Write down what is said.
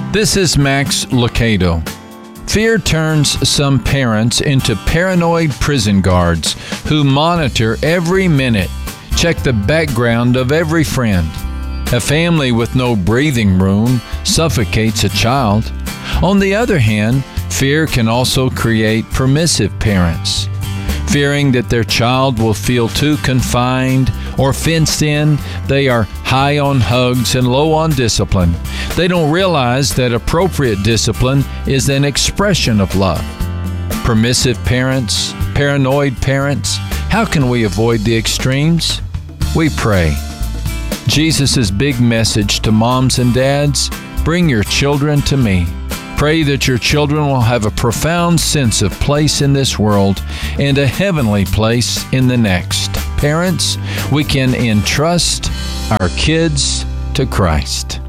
This is Max Lucado. Fear turns some parents into paranoid prison guards who monitor every minute, check the background of every friend. A family with no breathing room suffocates a child. On the other hand, fear can also create permissive parents. Fearing that their child will feel too confined or fenced in, they are high on hugs and low on discipline. They don't realize that appropriate discipline is an expression of love. Permissive parents, paranoid parents, how can we avoid the extremes? We pray. Jesus' big message to moms and dads: bring your children to me. Pray that your children will have a profound sense of place in this world and a heavenly place in the next. Parents, we can entrust our kids to Christ.